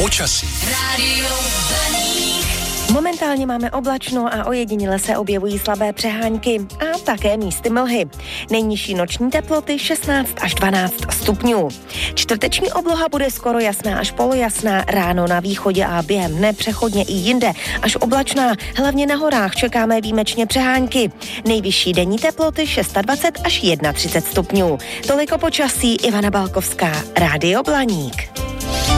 Počasí. Momentálně máme oblačno a ojediněle se objevují slabé přehánky a také místy mlhy. Nejnižší noční teploty 16 až 12 stupňů. Čtvrteční obloha bude skoro jasná až polojasná, ráno na východě a během dne přechodně i jinde až oblačná. Hlavně na horách čekáme výjimečně přehánky. Nejvyšší denní teploty 26 až 31 stupňů. Toliko počasí, Ivana Balkovská, Rádio Blaník.